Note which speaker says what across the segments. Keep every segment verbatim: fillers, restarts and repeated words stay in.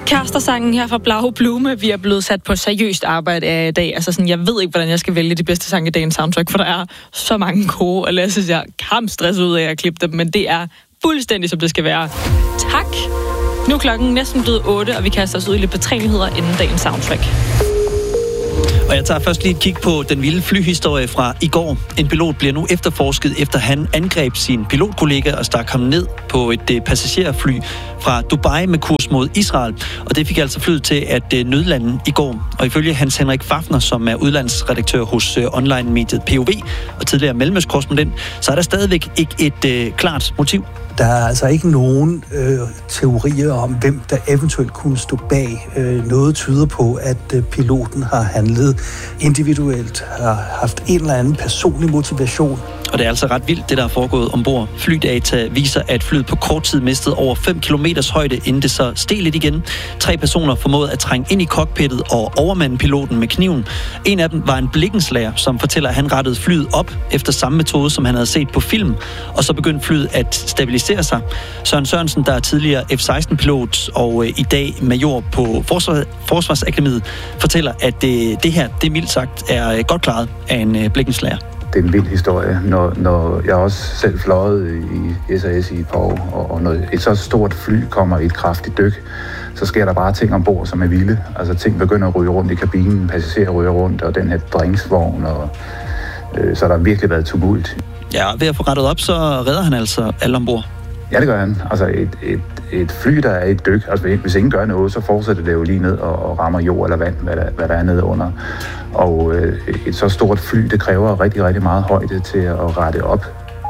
Speaker 1: Kærester-sangen her fra Blau Blume, vi er blevet sat på seriøst arbejde af i dag. Altså sådan, jeg ved ikke, hvordan jeg skal vælge de bedste sange i dagens soundtrack, for der er så mange gode, og lad os sige, jeg kan stresset ud af at klippe dem, men det er fuldstændig, som det skal være. Tak. Nu er klokken næsten blevet otte, og vi kaster os ud i lidt betrænigheder inden dagens soundtrack.
Speaker 2: Og jeg tager først lige et kig på den vilde flyhistorie fra i går. En pilot bliver nu efterforsket, efter han angreb sin pilotkollega og stak ham ned på et passagerfly fra Dubai med kurs mod Israel. Og det fik altså flyet til at nødlande i går. Og ifølge Hans Henrik Fafner, som er udlandsredaktør hos online-mediet P O V og tidligere mellemøstkorrespondent, så er der stadigvæk ikke et øh, klart motiv.
Speaker 3: Der er altså ikke nogen øh, teorier om, hvem der eventuelt kunne stå bag. Øh, noget tyder på, at øh, piloten har handlet individuelt, har haft en eller anden personlig motivation.
Speaker 2: Og det er altså ret vildt, det der er foregået ombord. Flydata viser, at flyet på kort tid mistede over fem kilometers højde, inden det så steg lidt igen. Tre personer formåede at trænge ind i cockpittet og overmande piloten med kniven. En af dem var en blikkenslager, som fortæller, at han rettede flyet op efter samme metode, som han havde set på film. Og så begyndte flyet at stabilisere sig. Søren Sørensen, der er tidligere F seksten pilot og øh, i dag major på Forsvars- Forsvarsakademiet, fortæller, at øh, det her, det mildt sagt, er øh, godt klaret af en øh, blikkenslager.
Speaker 4: Det er en vild historie, når, når jeg også selv fløjet i S A S i et par år, og, og når et så stort fly kommer i et kraftigt dyk, så sker der bare ting ombord, som er vilde. Altså ting begynder at ryge rundt i kabinen, passagerer ryger rundt, og den her drinksvogn, og øh, så har der virkelig været tumult.
Speaker 2: Ja, ved at få rettet op, så redder han altså alle ombord.
Speaker 4: Ja, det gør han. Altså et, et, et fly, der er i et dyk, altså hvis ingen gør noget, så fortsætter det jo lige ned og, og rammer jord eller vand, hvad der, hvad der er nede under. Og øh, et så stort fly, det kræver rigtig, rigtig meget højde til at rette op.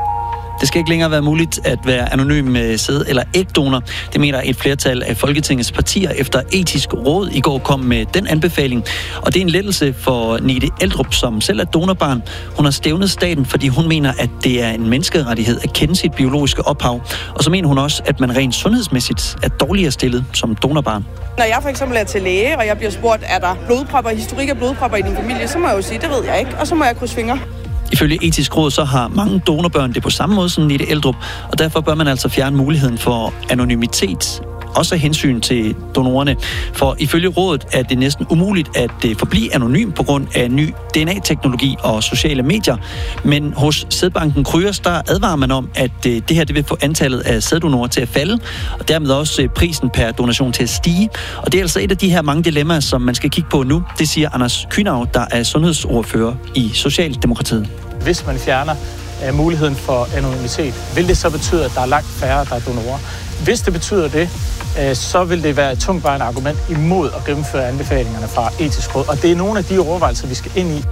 Speaker 2: Det skal ikke længere være muligt at være anonym med sæd- eller ægdonor. Det mener et flertal af Folketingets partier efter Etisk Råd i går kom med den anbefaling. Og det er en lettelse for Nete Eldrup, som selv er donorbarn. Hun har stævnet staten, fordi hun mener, at det er en menneskerettighed at kende sit biologiske ophav. Og så mener hun også, at man rent sundhedsmæssigt er dårligere stillet som donorbarn.
Speaker 5: Når jeg for eksempel er til læge, og jeg bliver spurgt, er der blodpropper, historik af blodpropper i din familie, så må jeg jo sige, det ved jeg ikke. Og så må jeg krydse fingre.
Speaker 2: Ifølge Etisk Råd, så har mange donorbørn det på samme måde som Nete Eldrup, og derfor bør man altså fjerne muligheden for anonymitet, også af hensyn til donorerne. For ifølge rådet er det næsten umuligt at forblive anonym på grund af ny D N A-teknologi og sociale medier. Men hos sædbanken Kryos, der advarer man om, at det her det vil få antallet af sæddonorer til at falde, og dermed også prisen per donation til at stige. Og det er altså et af de her mange dilemmaer, som man skal kigge på nu. Det siger Anders Kühnau, der er sundhedsordfører i Socialdemokratiet.
Speaker 6: Hvis man fjerner uh, muligheden for anonymitet, vil det så betyde, at der er langt færre, der er donorer? Hvis det betyder det, uh, så vil det være et tungtvejende argument imod at gennemføre anbefalingerne fra Etisk Råd. Og det er nogle af de overvejelser, vi skal ind i.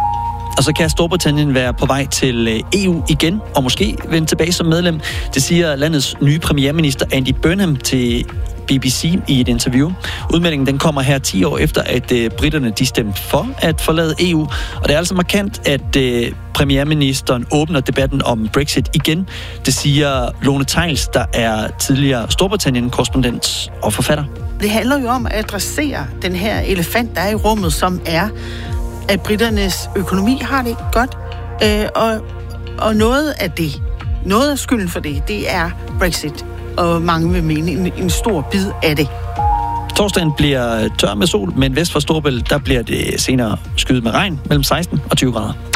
Speaker 2: Og så kan Storbritannien være på vej til E U igen, og måske vende tilbage som medlem. Det siger landets nye premierminister Andy Burnham til B B C i et interview. Udmeldingen den kommer her ti år efter, at øh, britterne de stemte for at forlade E U. Og det er altså markant, at øh, premierministeren åbner debatten om Brexit igen. Det siger Lone Theils, der er tidligere Storbritannien-korrespondent og forfatter.
Speaker 7: Det handler jo om at adressere den her elefant, der er i rummet, som er, at britternes økonomi har det ikke godt. Øh, og, og noget af det, noget af skylden for det, det er Brexit. Og mange vil mene en, en stor bid af det.
Speaker 2: Torsdagen bliver tør med sol, men vest for Storebælt, der bliver det senere skyet med regn mellem seksten og tyve grader.